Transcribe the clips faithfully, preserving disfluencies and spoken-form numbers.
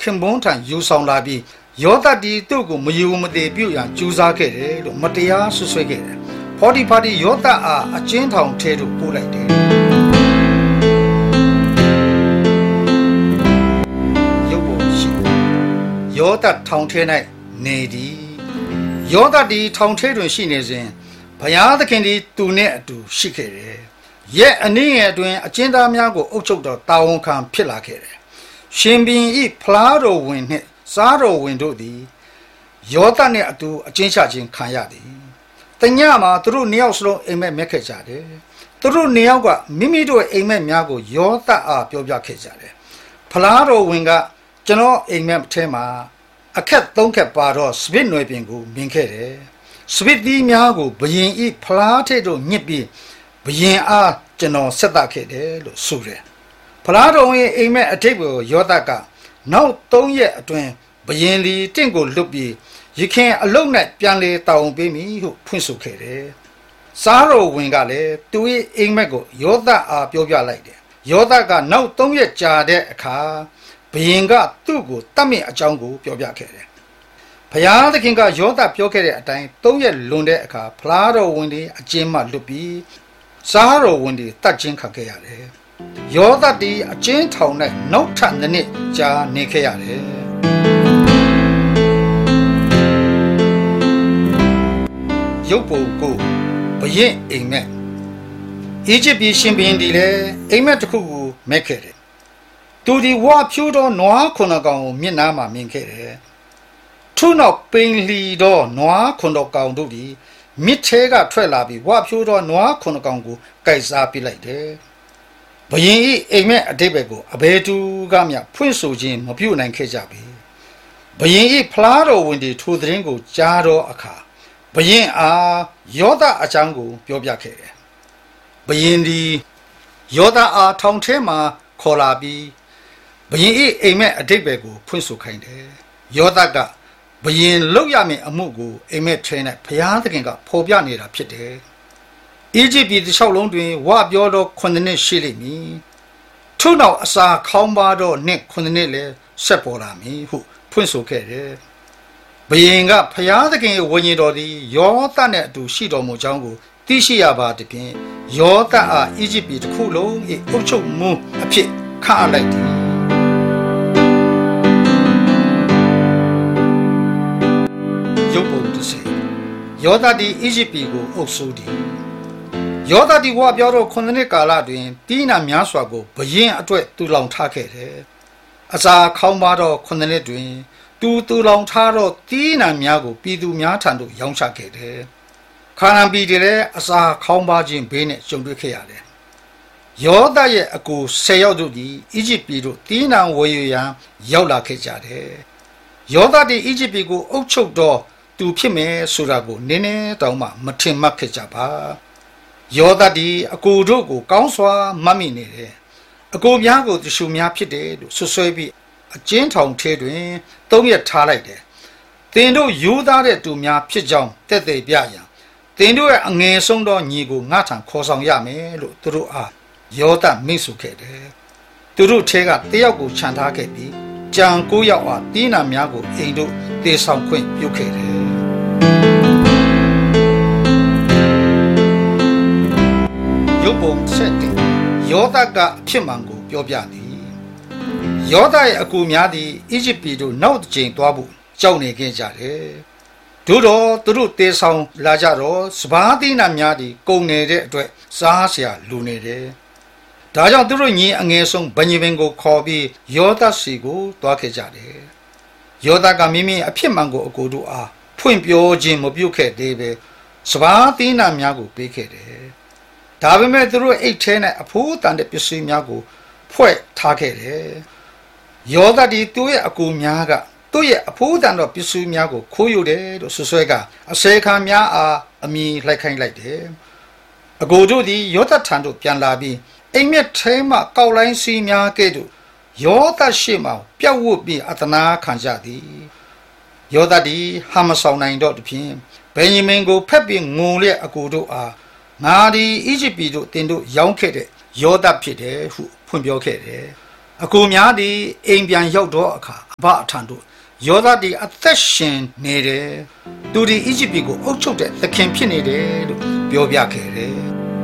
ခင်ပွန်းထံယူဆောင်လာပြီးယောသတီသူ့ကိုမယူမသေးပြုရန်ကြိုးစားခဲ့တယ်လို့မတရားဆွဆွဲခဲ့တယ်ဖောဒီဖာတီယောသအားအကျဉ်းထောင်ထဲသို့ပို့လိုက်တယ်ရုပ်ပေါ်ရှိယောသထောင်ထဲ၌နေသည်ယောသတီထောင်ထဲတွင်ရှိနေစဉ်ဘုရားသခင်သည်သူနှင့်အတူရှိခဲ့တယ်ရဲ့အနည်းငယ်အတွင်းအကျဉ်းသားများကိုအုပ်ချုပ်တော်တာဝန်ခံဖြစ်လာခဲ့တယ်ရှင်ဘင်ဤဖလားတော်ဝင်နှင့်စားတော်ဝင်တို့သည်ယောသနှင့်အတူအကျဉ်းချခြင်းခံရသည်တညမှာသူတို့နှစ်ယောက်စလုံးအိမ်မက်မက်ခဲ့ကြတယ်သူတို့နှစ်ယောက်ကမိမိတို့အိမ်မက်များကိုယောသအားပြောပြခဲ့ကြတယ်ဖလားတော်ဝင်ကကျွန်တော်အိမ်မက်ထဲမှာအခက်သုံးခက်ပါတော့စပစ်နွယ်ပင်ကိုမြင်ခဲ့တယ်စပစ်သီးများကိုဘယင်ဤဖလားထဲတို့ညှစ်ပြီးဘယင်အားကျွန်တော်ဆက်သခဲ့တယ်လို့ဆိုတယ်ဖလားတော်ဝင်အိမ်မက်အထိပ်ကိုယောသကနောက်သုံးရက်အတွင်းဘယင်လီတင့်ကိုလွတ်ပြီးရခင်အလုံးနဲ့ပြန်လေတောင်းပေးမိဟုဖွင့်ဆိုခဲ့တယ်စားတော်ဝင်ကလည်းသူ၏အိမ်မက်ကိုယောသအားပြောပြလိုက်တယ်ယောသကနောက်သုံးရက်ကြာတဲ့အခါဘယင်ကသူ့ကိုတတ်မြင့်အကြောင်းကိုပြောပြခဲ့တယ်ဘုရားသခင်ကယောသပြောခဲ့တဲ့အတိုင်းသုံးရက်လွန်တဲ့အခါဖလားတော်ဝင်တွေအကျဉ်းမှလွတ်ပြီးစားတော်ဝင်တွေတတ်ချင်းခံခဲ့ရတယ်ယောသတီအကျဉ်းထောင်၌နောက်ထပ်နှစ်ကြာနေခဲ့ရတယ်ရုပ်ပုံကိုဘယင်အိမ်မက်အီဂျစ်ပြည်ရှင်ဘုရင်ဒီလည်းအိမ်မက်တစ်ခုကိုမက်ခဲ့တယ်သူဒီဝါဖြိုးသောနွားခုနှစ်ကောင်ကိုမျက်နှာမှာမြင်ခဲ့တယ်ထို့နောက်ပိန်လီသောနွားခုနှစ်ကောင်တို့သည်မြစ်ထဲကထွက်လာပြီးဝါဖြိုးသောနွားခုနှစ်ကောင်ကိုကိုက်စားပစ်လိုက်တယ်ဘယင်ဤအိမ်မက်အတိတ်ဘက်ကိုအဘယ်သူကမျှဖွင့်ဆိုခြင်းမပြုနိုင်ခဲ့ကြပြီဘယင်ဤဖလားတော်ဝင်တွေထိုသတင်းကိုကြားတော့အခါဘယင်အားယောသအကြောင်းကိုပြောပြခဲ့တယ်ဘယင်ဒီယောသအားထောင်ထဲမှာခေါ်လာပြီးဘယင်ဤအိမ်မက်အတိတ်ဘက်ကိုဖွင့်ဆိုခိုင်းတယ်ယောသကဘယင်လောက်ရမယ့်အမှုကိုအိမ်မက်ထဲ၌ဘုရားသခင်ကဖော်ပြနေတာဖြစ်တယ်အီဂျစ်ပြည်တစ်လျှောက်လုံးတွင်ဝပြောတော့ခုနှစ်နှစ်ရှိလိမ့်မည်ထို့နောက်အစာခေါင်းပါတော့နှစ်ခုနှစ်နှစ်လည်းဆက်ပေါ်လာမည်ဟုဖွင့်ဆိုခဲ့တယ်ဘယင်ကဖျားသခင်ရဲ့ဝိညာဉ်တော်သည်ယောသနဲ့အတူရှိတော်မူကြောင်းကိုသိရှိရပါသည်ဖြင့်ယောသအားအီဂျစ်ပြည်တစ်ခုလုံး၏အုပ်ချုပ်မှုအဖြစ်ခန့်အပ်လိုက်သည်ရုပ်ပုံတစ်စေယောသသည်အီဂျစ်ပြည်ကိုအုပ်စိုးသည်ယောသသည်ဝါပြောတော့ခုနှစ်နှစ်ကာလတွင်တီးနာများစွာကိုဘယင်အတွက်တူလောင်ထားခဲ့တယ်အစာခေါင်းပါတော့ခုနှစ်နှစ်တွင်သူတူလောင်ထားတော့တီးနာများကိုပြည်သူများထံသို့ရောင်းချခဲ့တယ်ခါနန်ပြည်တွေလည်းအစာခေါင်းပါခြင်းဘေးနဲ့ကြုံတွေ့ခဲ့ရတယ်ယောသရဲ့အကူဆယ်ယောက်တို့သည်အီဂျစ်ပြည်သို့တီးနာဝယ်ယူရန်ရောက်လာခဲ့ကြတယ်ယောသသည်အီဂျစ်ပြည်ကိုအုပ်ချုပ်တော့သူဖြစ်မယ်ဆိုတာကိုနည်းနည်းတောင်မှမထင်မှတ်ခဲ့ကြပါယောသသည်အကူတို့ကိုကောင်းစွာမှတ်မိနေတယ်အကူများကိုတရှုများဖြစ်တယ်လို့ဆွဆွဲပြီးအကျဉ်းထောင်ထဲတွင်သုံးရက်ထားလိုက်တယ်တင်တို့ယူသားတဲ့သူများဖြစ်ကြောင်းတက်သေးပြရန်တင်တို့ရဲ့အငယ်ဆုံးသောညီကိုငါထံခေါ်ဆောင်ရမယ်လို့သူတို့အားယောသမိတ်ဆိုခဲ့တယ်သူတို့ထဲကတယောက်ကိုခြံထားခဲ့ပြီးကြံကိုးယောက်အားတင်းနာများကိုအိမ်တို့တေဆောင်ခွင့်ပြုခဲ့တယ်ရုပ်ပုံဆက်တယ်ယောသကအဖြစ်မှန်ကိုပြောပြသည်ယောသရဲ့အကူများသည်အီဂျစ်ပြည်သို့နောက်တစ်ကြိမ်သွားဖို့ကြောက်နေခဲ့ကြတယ်တို့တော့သူတို့တေဆောင်လာကြတော့စပါးတိနာများသည်ကုန်နေတဲ့အတွက်စားเสียလူနေတယ်ဒါကြောင့်သူတို့ညီအငယ်ဆုံးဗညင်ပင်ကိုခေါ်ပြီးယောသစီကိုတွားခဲ့ကြတယ်ယောသကမိမိအဖြစ်မှန်ကိုအကိုတို့အားဖွင့်ပြောခြင်းမပြုခဲ့သေးပဲစပါးတိနာများကိုပေးခဲ့တယ်ဒါပေမဲ့သူတို့အိတ်ထဲ၌အဖိုးတန်တဲ့ပစ္စည်းများကိုဖွဲ့ထားခဲ့တယ်ယောသဒီသူ့ရဲ့အကူများကသူ့ရဲ့အဖိုးတန်သောပစ္စည်းများကိုခိုးယူတယ်လို့ဆွဆွဲကအစေခံများအားအမိလိုက်ခိုင်းလိုက်တယ်အကူတို့သည်ယောသထံသို့ပြန်လာပြီးအိမ်မက်ထဲမှကောက်လိုင်းစီးများကဲ့သို့ယောသရှိမှပြတ်ဝတ်ပြီးအတနာခံကြသည်ယောသသည်ဟာမဆောင်နိုင်တော့သည်ဖြင့်ဗင်ယမင်ကိုဖက်ပြီးငုံလျက်အကူတို့အားငါသည်အီဂျစ်ပြည်သို့တင်တို့ရောင်းခဲ့တဲ့ယောသဖြစ်တယ်ဟုဖွင့်ပြောခဲ့တယ်အကူများသည်အိမ်ပြန်ရောက်တော့အခါအဘအထံသို့ယောသသည်အသက်ရှင်နေတယ်သူသည်အီဂျစ်ပြည်ကိုအုပ်ချုပ်တဲ့သခင်ဖြစ်နေတယ်လို့ပြောပြခဲ့တယ်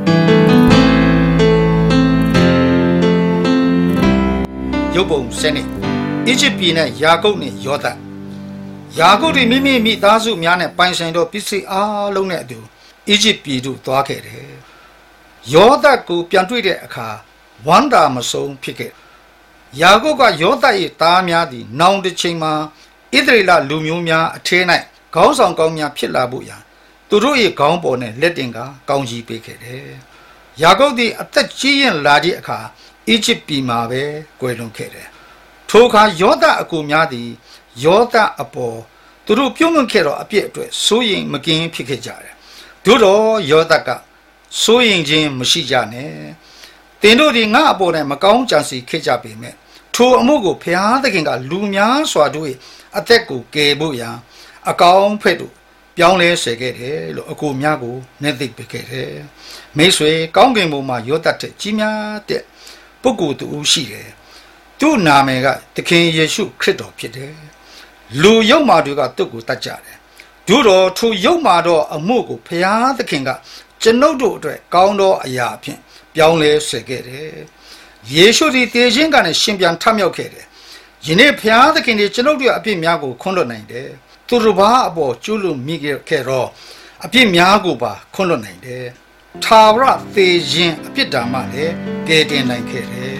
ရုပ်ပုံစနစ်အီဂျစ်ပြည်နဲ့ယာကုပ်နဲ့ယောသယာကုပ်သည်မိမိမိသားစုများနဲ့ပိုင်ဆိုင်သောပစ္စည်းအားလုံးနဲ့အတူအီဂျစ်ပြည်သို့သွားခဲ့တယ်ယောသကိုပြန်တွေ့တဲ့အခါဝမ်းသာမဆုံးဖြစ်ခဲ့ယာကုပ်ကယောသ၏သားများသည်နောင်တစ်ချိန်မှာဣသရေလလူမျိုးများအထဲ၌ခေါင်းဆောင်ကောင်းများဖြစ်လာဖို့ရန်သူတို့၏ခေါင်းပေါ်၌လက်တင်ကကောင်းကြီးပေးခဲ့တယ်ယာကုပ်သည်အသက်ကြီးရင်လာသည့်အခါအီဂျစ်ပြည်မှာပဲကွယ်လွန်ခဲ့တယ်ထိုအခါယောသအကူများသည်ယောသအပေါ်သူတို့ပြုံးလွန်ခဲ့သောအပြစ်အတွက်စိုးရိမ်မကင်းဖြစ်ခဲ့ကြတယ်သို့တော့ယောသကစိုးရိမ်ခြင်းမရှိကြနဲ့သင်တို့သည်ငါအပေါ်၌မကောင်းကြံစီခဲ့ကြပေမဲ့ထိုအမှုကိုဘုရားသခင်ကလူများစွာတို့၏အသက်ကိုကယ်ဖို့ရန်အကောင်းဖက်တို့ပြောင်းလဲစေခဲ့တယ်လို့အကူများကိုနှစ်သိပေးခဲ့တယ်မိတ်ဆွေကောင်းကင်ဘုံမှာယောသတ်တဲ့ကြီးများတဲ့ပုဂ္ဂိုလ်တူရှိတယ်သူ့နာမည်ကသခင်ယေရှုခရစ်တော်ဖြစ်တယ်လူယုတ်မာတွေကသူ့ကိုတတ်ကြတယ်သို့တော်ထိုယုတ်မာတော့အမှုကိုဘုရားသခင်ကကျွန်ုပ်တို့အတွက်ကောင်းသောအရာအဖြစ်ပြောင်းလဲစေခဲ့တယ်ယေရှုသည်တည်ခြင်းကနေရှင်ပြန်ထမြောက်ခဲ့တယ်ယနေ့ဘုရားသခင်ဒီကျွန်ုပ်တို့အပြစ်များကိုခွင့်လွှတ်နိုင်တယ်သူတို့ဘာအပေါ်ကျူးလွန်မိခဲ့တော့အပြစ်များကိုပါခွင့်လွှတ်နိုင်တယ်ထာဝရတည်ခြင်းအပြစ်ဓမ္မလည်းကယ်တင်နိုင်ခဲ့တယ်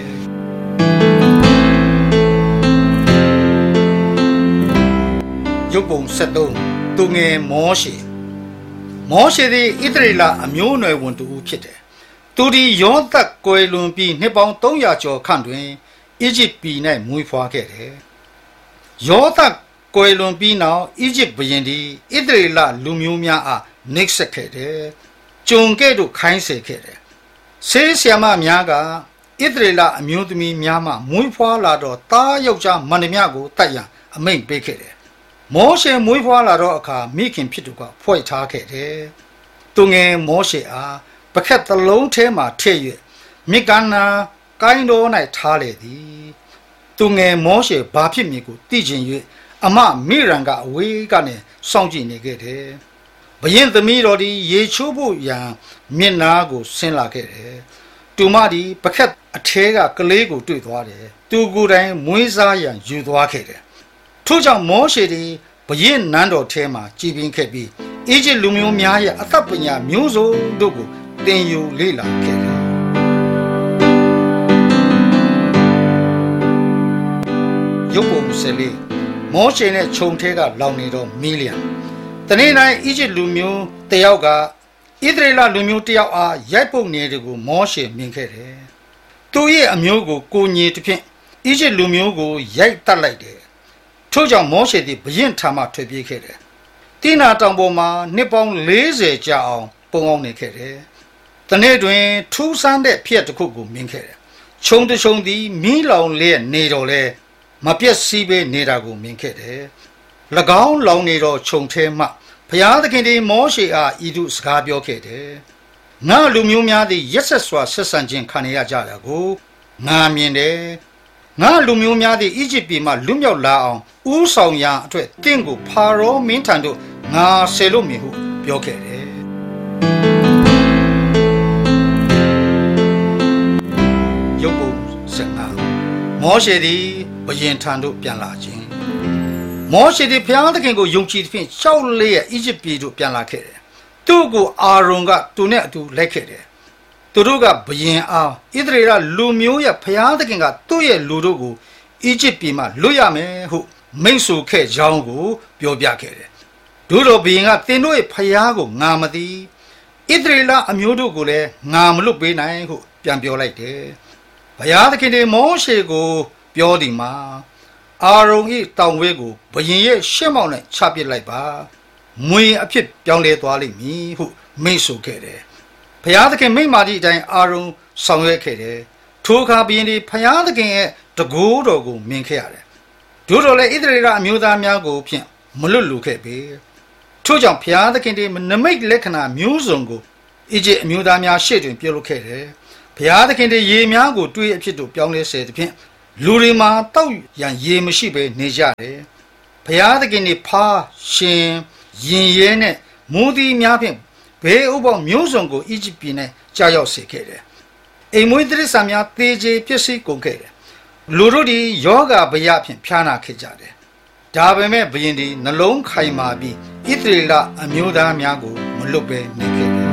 ရုပ်ပုံဆက်သုံးသူငယ်မောရှေမောရှေသည်ဣသရေလအမျိုးအနွယ်ဝင်သူဖြစ်တယ်သူသည်ယောသတ်ကွယ်လွန်ပြီးနှစ်ပေါင်းသုံးရာကျော်ခန့်တွင်အီဂျစ်ပြည်၌မွေးဖွားခဲ့တယ်ယောသတ်ကွယ်လွန်ပြီးနောက်အီဂျစ်ဘုရင်သည်ဣသရေလလူမျိုးများအားနှိပ်စက်ခဲ့တယ်ကျုံကဲ့သို့ခိုင်းစေခဲ့တယ်ဆေးဆရာမများကဣသရေလအမျိုးသမီးများမှမွေးဖွားလာတော့သားယောက်ျားမန္တများကိုတတ်ရန်အမိန့်ပေးခဲ့တယ်မောရှေမွေးဖွားလာတော့အခါမိခင်ဖြစ်သူကဖွဲ့ထားခဲ့တယ်သူငယ်မောရှေအားပခက်တလုံးထဲမှထည့်၍မိကန္နာကိုင်းတော်၌ထားလေသည်သူငယ်မောရှေဘာဖြစ်မည်ကိုသိချင်၍အမမိရန်ကအဝေးကနေစောင့်ကြည့်နေခဲ့တယ်ဘုရင်သမီးတော်သည်ရေချိုးဖို့ရန်မျက်နာကိုဆင်းလာခဲ့တယ်သူမသည်ပခက်အထဲကကလေးကိုတွေ့သွားတယ်သူကိုယ်တိုင်မွေးစားရန်ယူသွားခဲ့တယ်ထို့ကြောင့်မောရှေသည်ဘုရင်နန်းတော်ထဲမှာကြည်ပင်ခဲ့ပြီးအီဂျစ်လူမျိုးများရဲ့အသက်ပညာမျိုးစုံတို့ကိုသင်ယူလေ့လာခဲ့တယ်ရုပ်ပုံစလေးမောရှေနဲ့ခြုံထဲကလောင်နေတော့မီလီယံတနေ့တိုင်းအီဂျစ်လူမျိုးတယောက်ကဣသရေလလူမျိုးတယောက်အားရိုက်ပုတ်နေတယ်ကိုမောရှေမြင်ခဲ့တယ်သူရဲ့အမျိုးကိုကိုညေတစ်ဖြင့်အီဂျစ်လူမျိုးကိုရိုက်တတ်လိုက်တယ်ထို့ကြောင့်မောရှေသည်ဘုရင်ထံမှထွက်ပြေးခဲ့တယ်တိနာတောင်ပေါ်မှာနှစ်ပေါင်းလေးဆယ်ကြာအောင်ပုံအောင်နေခဲ့တယ်တနေ့တွင်ထူးဆန်းတဲ့ဖြစ်တစ်ခုကိုမြင်ခဲ့တယ်ခြုံတခြုံသည်မီးလောင်လျက်နေတော့လဲမပြည့်စည်ပဲနေတာကိုမြင်ခဲ့တယ်၎င်းလောင်နေတော့ခြုံထဲမှဘုရားသခင်သည်မောရှေအားဤသို့စကားပြောခဲ့တယ်ငါလူမျိုးများသည်ရက်ဆက်စွာဆက်ဆံခြင်းခံရကြတာကိုငါမြင်တယ်ငါလူမျိုးများသည်အီဂျစ်ပြည်မှလွတ်မြောက်လာအောင်ဥဆောင်ရန်အတွက်တင့်ကိုဖာရောမင်းထံသို့ငါဆေလို့မည်ဟုပြောခဲ့တယ်ရုပ်ပုံစံနာမောရှေသည်ဘုရင်ထံသို့ပြန်လာခြင်းမောရှေသည်ဘုရားသခင်ကိုယုံကြည်သဖြင့်ရှောက်လေးရဲ့အီဂျစ်ပြည်သို့ပြန်လာခဲ့တယ်သူ့ကိုအာရုန်ကသူနဲ့အတူလိုက်ခဲ့တယ်သူတို့ကဘုရင်အားဣသရေလလူမျိုးရဲ့ဘုရားသခင်ကသူ့ရဲ့လူတို့ကိုအီဂျစ်ပြည်မှလွတ်ရမယ်ဟုမိန့်ဆိုခဲ့ကြောင်းကိုပြောပြခဲ့တယ်။တို့တော်ဘုရင်ကသင်တို့ရဲ့ဘုရားကိုငါမသိဣသရေလအမျိုးတို့ကိုလည်းငါမလွတ်ပေးနိုင်ဟုပြန်ပြောလိုက်တယ်။ဘုရားသခင်သည်မောရှေကိုပြောသည်မှာအာရုန်၏တောင်ဝဲကိုဘုရင်ရဲ့ရှေ့မောက်၌ချပစ်လိုက်ပါ။မွေအဖြစ်ပြောင်းလဲသွားလိမ့်မည်ဟုမိန့်ဆိုခဲ့တယ်။ဘုရားသခင်မိန့်မာသည့်အတိုင်းအာရုန်ဆောင်ရွက်ခဲ့တယ်။ထိုအခါဘုရင်သည်ဘုရားသခင်ရဲ့တကိုးတော်ကိုမြင်ခဲ့ရတယ်။တို့တော်လည်းဣသရေလအမျိုးသားများကိုဖြင့်မလွတ်လူခဲ့ပေ။ထို့ကြောင့်ဘုရားသခင်သည်နမိတ်လက္ခဏာမျိုးစုံကိုအီဂျစ်အမျိုးသားများရှေ့တွင်ပြုလုပ်ခဲ့တယ်။ဘုရားသခင်သည်ရေများကိုတွေးအဖြစ်သို့ပြောင်းလဲစေသဖြင့်လူတွေမှာတောက်ရန်ရေမရှိပဲနေကြတယ်ဘုရားသခင်တွေဖားရှင်ရင်ရဲနဲ့မိုးသီးများဖြင့်ဘေးဥပ္ပမျိုးစုံကိုအီဂျစ်ပြည်၌ကြာရောက်စေခဲ့တယ်အိမ်မွေးတိရစ္ဆာန်များသေကျေပျက်စီးကုန်ခဲ့တယ်လူတို့ဒီယောဂဗျာဖြင့်ဖျားနာခဲ့ကြတယ်ဒါပေမဲ့ဘုရင်ဒီနှလုံးခိုင်မာပြီးဣသရေလအမျိုးသားများကိုမလွတ်ပဲနေခဲ့တယ်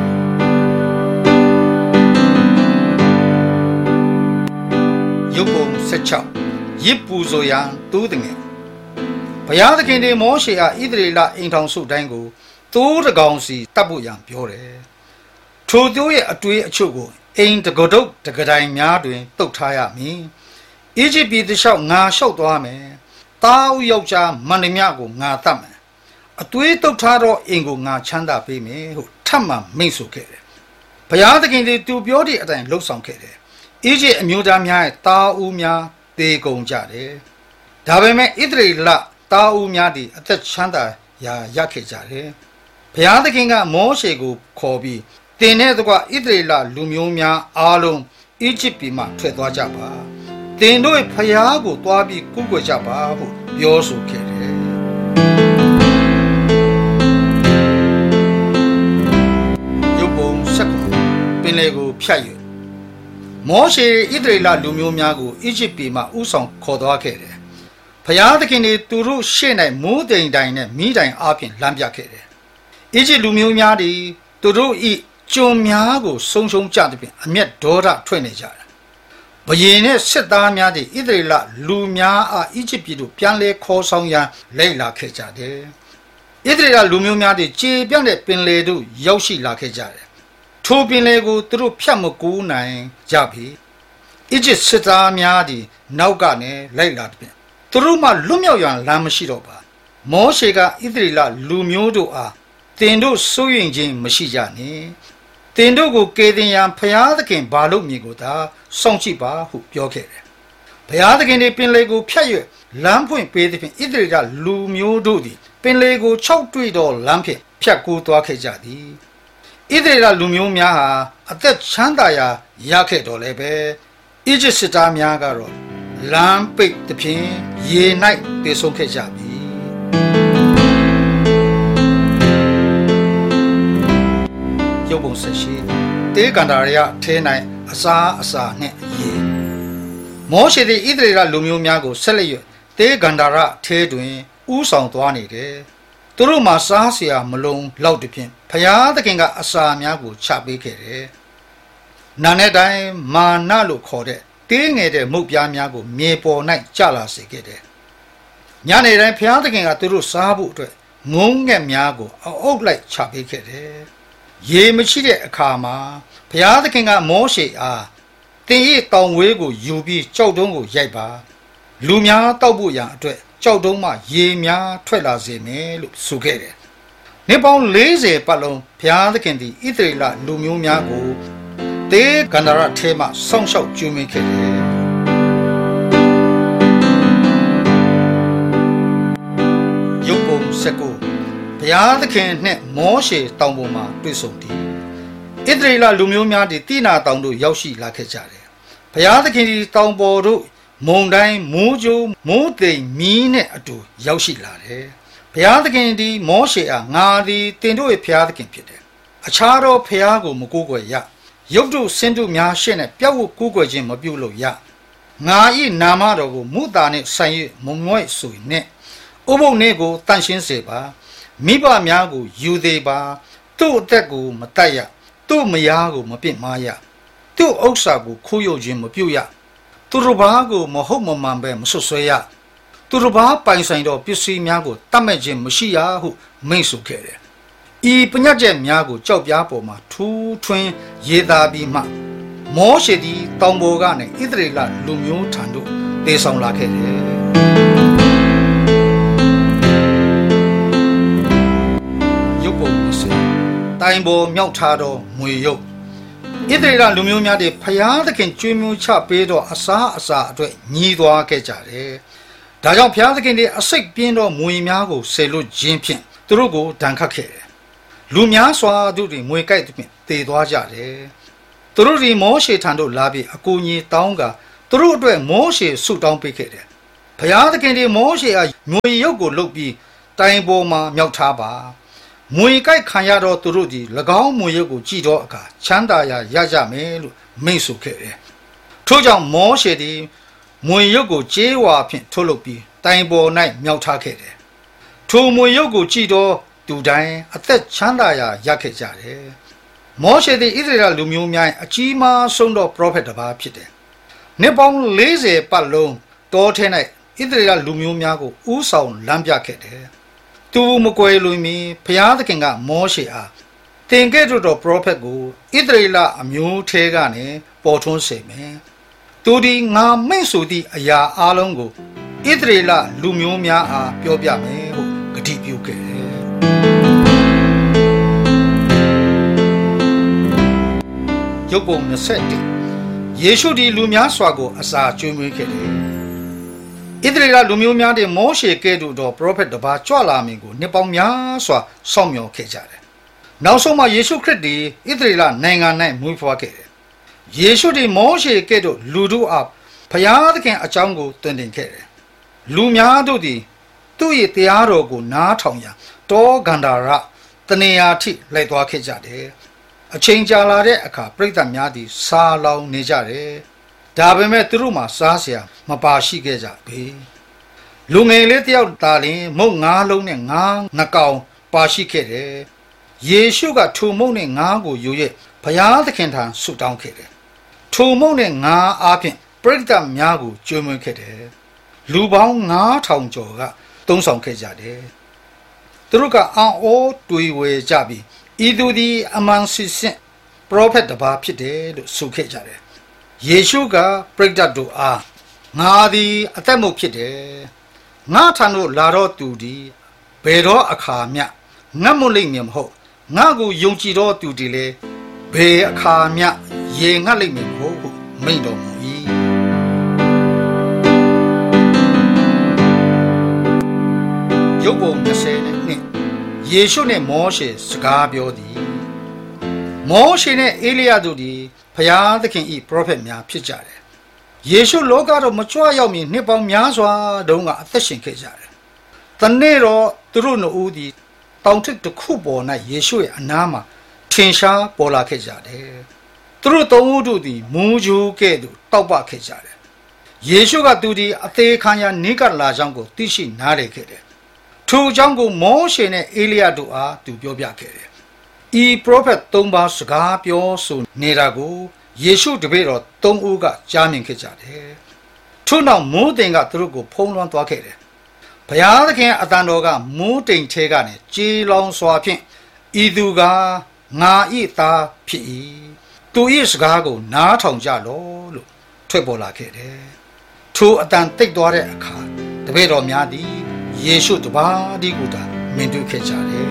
ယုတ်ပုံဆက်ချောင်းရစ်ပူဇော်ရန်တူးတငယ်ဘုရားသခင်ဒီမောရှေအားဣသရေလအိမ်ထောင်စုတိုင်းကိုသိုးတကောင်စီတတ်ဖို့ရန်ပြောတယ်ထိုသိုးရဲ့အတွေ့အချို့ကိုအိမ်တကဒုတ်တကတိုင်များတွင်တုတ်ထားရမည်အီဂျစ်ပြည်တလျှောက်ငါလျှောက်သွားမယ်တားဦးယောက်ျားမန္တမြကိုငါတတ်မယ်အသွေးတုတ်ထားတော့အိမ်ကိုငါချမ်းသာပေးမယ်ဟုထပ်မံမိန့်ဆိုခဲ့တယ်ဘုရားသခင်ဒီသူပြောတဲ့အတိုင်းလှုပ်ဆောင်ခဲ့တယ်အီဂျစ်အမျိုးသားများရဲ့တားဦးများတေကုန်ကြတယ်ဒါပေမဲ့ဣသရေလတားဦးများသည်အသက်ချမ်းသာရာရခဲ့ကြတယ်ဘုရားသခင်ကမောရှေကိုခေါ်ပြီးတင်တဲ့တကွဣသရေလလူမျိုးများအားလုံးအီဂျစ်ပြည်မှထွက်သွားကြပါတင်တို့ဖျားကိုတွားပြီးကုကွယ်ကြပါဟုပြောဆိုခဲ့တယ်ရုပ်ပုံဆက်ကိုပင်လေကိုဖြတ်ယူမောရှေဣသရေလလူမျိုးများကိုအီဂျစ်ပြည်မှဥဆောင်ခေါ်သွားခဲ့တယ်ဖျားသခင်တွေသူတို့ရှေ့၌မိုးတိမ်တိုင်နဲ့မိတိုင်အားဖြင့်လမ်းပြခဲ့တယ်အီဂျစ်လူမျိုးများသည်သူတို့ဤကျွန်များကိုဆုံးရှုံးကြသဖြင့်အမျက်ဒေါသထွက်နေကြတယ်ဘုရင်နဲ့စစ်သားများသည်ဣသရေလလူများအားအီဂျစ်ပြည်သို့ပြန်လဲခေါ်ဆောင်ရန်လိုက်လာခဲ့ကြတယ်ဣသရေလလူမျိုးများသည်ကြေပြန့်တဲ့ပင်လယ်သို့ရောက်ရှိလာခဲ့ကြတယ်ထိုပင်လယ်ကိုသူတို့ဖြတ်မကူးနိုင်ကြပြီအီဂျစ်စစ်သားများသည်နောက်ကနေလိုက်လာတဲ့သူတို့မှလွတ်မြောက်ရန်လမ်းမရှိတော့ပါမောရှေကဣသရေလလူမျိုးတို့အားတင်တို့စိုးရင်ခြင်းမရှိကြနှင့်တင်တို့ကိုကေတင်ရန်ဖျားသခင်ဘာလို့မြေကိုသာစောင့်ကြည့်ပါဟုပြောခဲ့တယ်ဘုရားသခင်ဒီပင်လေကိုဖြတ်၍လမ်းဖွင့်ပေးသည်ဖြင့်ဣသရေလလူမျိုးတို့သည်ပင်လေကိုခြောက်တွေ့သောလမ်းဖြင့်ဖြတ်ကူးသွားခဲ့ကြသည်ဣသရေလလူမျိုးများဟာအသက်ချမ်းသာရာရခဲ့တော်လည်းပဲအီဂျစ်စစ်သားများကတော့လမ်းပိတ်သည်ဖြင့်ရေ၌ပြေဆုံးခဲ့ကြပြီရုပ်ပုံဆက်ရှိတေကန္တာရထဲ၌အစာအစာနှင့်ရေမောရှေသည်ဣသရေလလူမျိုးများကိုဆက်လက်၍တေကန္တာရထဲတွင်ဥဆောင်သွားနေတယ်သူတို့မှာစားเสียမလုံးလောက်တဖြင့်ဖျားသခင်ကအစာများကိုချပေးခဲ့တယ်နာနဲ့တိုင်းမာနလို့ခေါ်တဲ့တေးငယ်တဲ့မုတ်ပြားများကိုမြေပေါ်၌ကျလာစေခဲ့တယ်ညနေတိုင်းဖျားသခင်ကသူတို့စားဖို့အတွက်ငုံငက်များကိုအုပ်လိုက်ချပေးခဲ့တယ်ရေမရှိတဲ့အခါမှာဘုရားသခင်ကမောရှေအားတင်ဤတောင်ဝေးကိုယူပြီးကြောက်တုံးကိုရိုက်ပါလူများတောက်ဖို့ရန်အတွက်ကြောက်တုံးမှရေများထွက်လာစေမယ်လို့ဆိုခဲ့တယ်။နှစ်ပေါင်းလေးဆယ်ပတ်လုံးဘုရားသခင်သည်ဣသရေလလူမျိုးများကိုတေကန္ဒရထဲမှစောင့်ရှောက်ကျွေးမွေးခဲ့တယ်။ရုပ်ပုံစက်ကိုဘုရားသခင်နှင့်မောရှေတောင်ပေါ်မှာတွေ့ဆုံသည်ဣသရေလလူမျိုးများသည်တိနာတောင်သို့ရောက်ရှိလာခဲ့ကြတယ်ဘုရားသခင်သည်တောင်ပေါ်သို့မုန်တိုင်းမိုးကြိုးမိုးတိမ်မီးနှင့်အတူရောက်ရှိလာတယ်ဘုရားသခင်သည်မောရှေအားငါသည်တင်တို့၏ဘုရားသခင်ဖြစ်တယ်အခြားသောဘုရားကိုမကိုးကွယ်ရရုပ်တုဆင်းတုများရှေ့၌ပြတ်ဝတ်ကိုးကွယ်ခြင်းမပြုလုပ်ရငါ၏နာမတော်ကိုမုသာနှင့်ဆိုင်၍မမွဲ့ဆိုနှင့်ဥပုပ်နှင့်ကိုတန်ရှင်းစေပါမိဘများကိုယူသေးပါသူ့အသက်ကိုမတတ်ရသူ့မယားကိုမပစ်မားရသူ့ဥစ္စာကိုခိုးယူခြင်းမပြုရသူတို့ဘာကိုမဟုတ်မမှန်ပဲမဆွဆွဲရသူတို့ဘာပိုင်ဆိုင်သောပစ္စည်းများကိုတတ်မဲ့ခြင်းမရှိရဟုမိန့်ဆိုခဲ့တယ်ဤပညတ်ချက်များကိုကြောက်ပြားပေါ်မှာထူးထွင်းရေးသားပြီးမှမောရှေသည်တောင်ပေါ်ကနေဣသရေလလူမျိုးထံသို့တည်ဆောင်လာခဲ့တယ်တိုင်ပေါ်မြောက်ထားသောငွေရုပ်ဣသရေလလူမျိုးများတွေဖျားသခင်ကျွေးမွေးချပေးသောအစာအစာအတွက်ညီးသွားခဲ့ကြတယ်။ဒါကြောင့်ဖျားသခင်တွေအစိတ်ပြင်းသောမွေများကိုဆယ်လွတ်ခြင်းဖြင့်သူတို့ကိုဒဏ်ခတ်ခဲ့တယ်။လူများစွာတို့တွေမွေကြိုက်သဖြင့်တည်သွားကြတယ်။သူတို့ဒီမောရှေထံသို့လာပြီးအကူအညီတောင်းကသူတို့အတွက်မောရှေဆုတောင်းပေးခဲ့တယ်ဘုရားသခင်ဒီမောရှေအားငွေရုပ်ကိုလုပ်ပြီးတိုင်ပေါ်မှာမြောက်ထားပါငွေကြိုက်ခံရတော့သူတို့ဒီ၎င်းငွေရုပ်ကိုကြည်တော့အခါချမ်းသာရာရကြမယ်လို့မိန့်ဆိုခဲ့တယ်ထို့ကြောင့်မောရှေဒီငွေရုပ်ကိုကြေးဝါဖြင့်ထုတ်လုပ်ပြီးတိုင်ပေါ်၌မြောက်ထားခဲ့တယ်ထိုငွေရုပ်ကိုကြည်တော့သူတိုင်းအသက်ချမ်းသာရာရခဲ့ကြတယ်မောရှေသည်ဣသရေလလူမျိုးများအကြီးမားဆုံးသောပရောဖက်တစ်ပါးဖြစ်တယ်နှစ်ပေါင်းလေးဆယ်ပတ်လုံးတောထဲ၌ဣသရေလလူမျိုးများကိုဥဆောင်လမ်းပြခဲ့တယ်သူမကွယ်လွန်မီဘုရားသခင်ကမောရှေအားသင်ကဲ့သို့သောပရောဖက်ကိုဣသရေလအမျိုးထဲကနေပေါ်ထွန်းစေမယ်သူဒီငါမိန့်ဆိုသည့်အရာအလုံးကိုဣသရေလလူမျိုးများအားပြောပြမယ်ဟုဂတိပြုခဲ့တယ်ရုပ်ပုံနှစ်ဆယ့်တစ်ယေရှုဒီလူများစွာကိုအစာကျွေးမွေးခဲ့တယ်ဣသရေလလူမျိုးများတဲ့မောရှေကဲ့သို့သောပရောဖက်တစ်ပါးကြွလာမည်ကိုနှစ်ပေါင်းများစွာစောင့်မျှော်ခဲ့ကြတယ်နောက်ဆုံးမှာယေရှုခရစ်သည်ဣသရေလနိုင်ငံ၌မွေးဖွားခဲ့တယ်ယေရှုသည်မောရှေကဲ့သို့လူတို့အားဘုရားသခင်အကြောင်းကိုသင်တင်ခဲ့တယ်လူများတို့သည်သူ့၏တရားတော်ကိုနားထောင်ရန်တောဂန္ဓာရတနေရာထိလိုက်သွားခဲ့ကြတယ်အချိန်ကြာလာတဲ့အခါပရိသတ်များသည်စားလောင်နေကြတယ်ဒါပေမဲ့သူတို့မှာစားစရာမပါရှိခဲ့ကြဘူးလူငယ်လေးတယောက်သာလျှင်မုတ်ငါးလုံးနဲ့ငါးနှကောင်ပါရှိခဲ့တယ်ယေရှုကထိုမုတ်နဲ့ငါးကိုယူ၍ဘုရားသခင်ထံဆုတောင်းခဲ့တယ်ထိုမုတ်နဲ့ငါးအားဖြင့်ပရိသတ်များကိုကျွေးမွေးခဲ့တယ်လူပေါင်းငါးထောင်ကျော်ကသုံးဆောင်ခဲ့ကြတယ်သူတို့ကအံ့ဩတွေးဝေကြပြီးဤသူသည်အမှန်စစ်စစ်ပရောဖက်တစ်ပါးဖြစ်တယ်လို့ဆိုခဲ့ကြတယ်ယေရှုကပရိသတ်တို့အားငါသည်အသက်မုတ်ဖြစ်တယ်ငါထံသို့လာတော့သူသည်ဘယ်တော့အခါမျှငတ်မွတ်လိမ့်မည်မဟုတ်ငါကိုယုံကြည်တော့သူသည်လည်းဘယ်အခါမျှရေငတ်လိမ့်မည်မဟုတ်ဟုမိန့်တော်မူ၏ရုပ်ပုံနှစ်ဆယ်နှစ်ယေရှုနှင့်မောရှေစကားပြောသည်မောရှေနှင့်အေလိယတို့သည်ဘုရားသခင်၏ပရောဖက်များဖြစ်ကြတယ်ယေရှုလောကတော့မကြွရောက်မီနှစ်ပေါင်းများစွာတုန်းကအသက်ရှင်ခဲ့ကြတယ်တနေ့တော့သူတို့နှစ်ဦးသည်တောင်ထိပ်တစ်ခုပေါ်၌ယေရှုရဲ့အနားမှာထင်ရှားပေါ်လာခဲ့ကြတယ်သူတို့သုံးဦးတို့သည်မူးကြိုးကဲ့သို့တောက်ပခဲ့ကြတယ်ယေရှုကသူသည်အသေးခံရနေကလာကြောင်းကိုသိရှိနားလည်ခဲ့တယ်ထိုအကြောင်းကိုမောရှေနဲ့အေလိယတို့အားသူပြောပြခဲ့တယ်ဤပရောဖက်သုံးပါးစကားပြောဆိုနေတာကိုယေရှုတပည့်တော်သုံးဦးကကြားမြင်ခဲ့ကြတယ်ထို့နောက်မိုးတိမ်ကသူတို့ကိုဖုံးလွှမ်းသွားခဲ့တယ်ဘုရားသခင်အတန်တော်ကမိုးတိမ်ထဲကနေကြေးလောင်စွာဖြင့်ဤသူကငါဤသားဖြစ်၏သူ၏စကားကိုနားထောင်ကြလော့လို့ထွက်ပေါ်လာခဲ့တယ်ထိုအတန်တိတ်သွားတဲ့အခါတပည့်တော်များသည်ယေရှုတပါးဒီကိုသာမြင်တွေ့ခဲ့ကြတယ်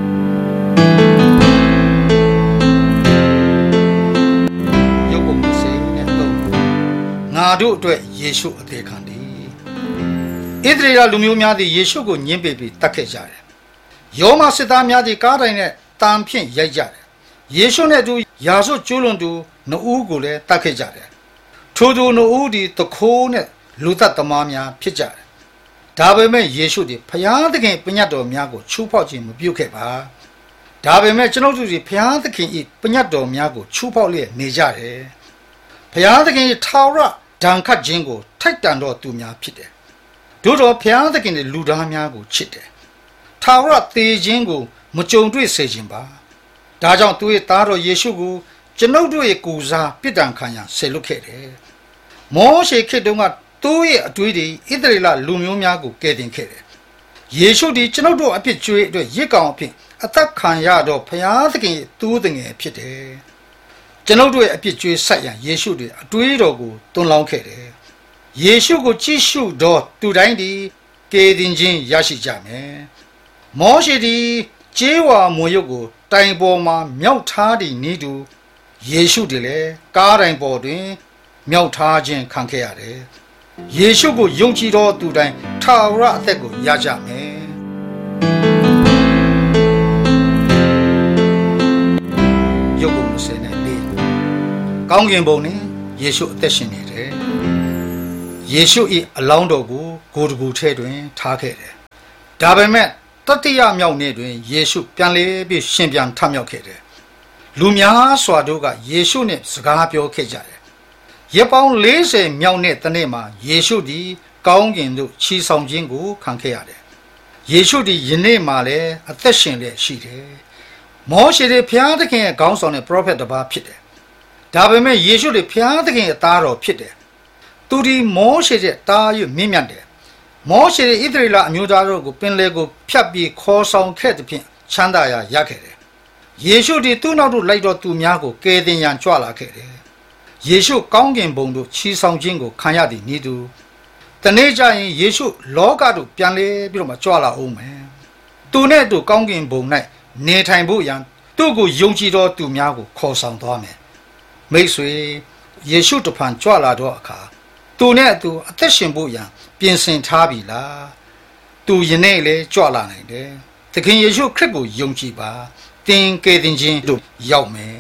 ရုပ်ပုံစေနဲ့တော့ငါတို့အတွက်ယေရှုအသေးခံတယ်ဣသရေလလူမျိုးများသည်ယေရှုကိုညှင်းပယ်ပြီးတတ်ခဲ့ကြတယ်ယောမစစ်သားများသည်ကားတိုင်နဲ့တန်ဖြင့်ရိုက်ကြတယ်ယေရှုနဲ့အတူယာဆုကျိုးလွန်သူနှစ်ဦးကိုလည်းတတ်ခဲ့ကြတယ်ထိုသူနှစ်ဦးသည်တခိုးနဲ့လူသက်သမားများဖြစ်ကြတယ်ဒါပေမဲ့ယေရှုသည်ဘုရားသခင်ပညတ်တော်များကိုချိုးဖောက်ခြင်းမပြုခဲ့ပါဒါပေမဲ့ကျွန်ုပ်တို့သည်ဘုရားသခင်၏ပညတ်တော်များကိုချိုးဖောက်လျက်နေကြတယ်ဘုရားသခင်၏ထာဝရဒဏ်ခတ်ခြင်းကိုထိုက်တန်တော်သူများဖြစ်တယ်တို့တော်ဘုရားသခင်၏လူသားများကိုချစ်တယ်ထာဝရသေခြင်းကိုမကြုံတွေ့စေခြင်းပါဒါကြောင့်သူ၏သားတော်ယေရှုကိုကျွန်ုပ်တို့ရဲ့ကိုယ်စားပြစ်ဒဏ်ခံရန်ဆေလွတ်ခဲ့တယ်မောရှေခေတ်တုန်းကသူ့ရဲ့အတွေ့အကြုံဣသရေလလူမျိုးများကိုကယ်တင်ခဲ့တယ်ယေရှုသည်ကျွန်ုပ်တို့အပြစ်ကြွေးအတွက်ရစ်ကောင်အဖြစ်အသက်ခံရတော့ဘုရားသခင်ရဲ့သူ့တငယ်ဖြစ်တယ်ကျွန်ုပ်တို့ရဲ့အပြစ်ကြွေးဆက်ရန်ယေရှုသည်အတွေးတော်ကိုတွန်းလောင်းခဲ့တယ်ယေရှုကိုကြည့်ရှုတော့သူတိုင်းသည်ကယ်တင်ခြင်းရရှိကြမယ်မောရှေသည်ကြေးဝါမွေရုပ်ကိုတိုင်ပေါ်မှာမြောက်ထားသည့်နည်းတူယေရှုသည်လည်းကားတိုင်ပေါ်တွင်မြောက်ထားခြင်းခံခဲ့ရတယ်ယေရှုကိုယုံကြည်သောသူတိုင်းထာဝရအသက်ကိုရကြမယ်ရုပ်ပုံစံနဲ့လေကောင်းကင်ဘုံနဲ့ယေရှုအသက်ရှင်နေတယ်ယေရှု၏အလောင်းတော်ကိုကိုယ်တကူထဲတွင်ထားခဲ့တယ်ဒါပေမဲ့တတိယမြောက်နေ့တွင်ယေရှုပြန်လေပြီးရှင်ပြန်ထမြောက်ခဲ့တယ်လူများစွာတို့ကယေရှုနှင့်စကားပြောခဲ့ကြတယ်ရက်ပေါင်း၄၀မြောက်နေ့တနေ့မှာယေရှုသည်ကောင်းကင်သို့ချီဆောင်ခြင်းကိုခံခဲ့ရတယ်ယေရှုသည်ယနေ့မှလည်းအသက်ရှင်လျက်ရှိတယ်မောရှေသည်ဘုရားသခင်ရဲ့ခေါင်းဆောင်တဲ့ prophet တစ်ပါးဖြစ်တယ်ဒါပေမဲ့ယေရှုသည်ဘုရားသခင်ရဲ့သားတော်ဖြစ်တယ်သူဒီမောရှေတဲ့တားရမြင့်မြတ်တယ်မောရှေရဲ့ဣသရေလအမျိုးသားတို့ကိုပင်လယ်ကိုဖြတ်ပြီးခေါ်ဆောင်ခဲ့တဲ့ဖြင့်ချမ်းသာရာရခဲ့တယ်ယေရှုဒီသူ့နောက်သို့လိုက်တော်သူများကိုကယ်တင်ရန်ကြွလာခဲ့တယ်ယေရှုကောင်းကင်ဘုံသို့ချီဆောင်ခြင်းကိုခံရသည်နည်းတူတနေ့ကျရင်ယေရှုလောကသို့ပြန်လဲပြီးတော့မှကြွလာအောင်မယ်သူနဲ့တူကောင်းကင်ဘုံ၌နေထိုင်ဖို့ရန်သူ့ကိုယုံကြည်တော်သူများကိုခေါ်ဆောင်သွားမယ်မိတ်ဆွေယေရှုတဖန်ကြွလာတော့အခါသူနဲ့သူအသက်ရှင်ဖို့ရန်ပြင်ဆင်ထားပြီလားသူယနေ့လေကြွလာနိုင်တယ်သခင်ယေရှုခရစ်ကိုယုံကြည်ပါသင်ကယ်တင်ခြင်းတို့ရောက်မယ်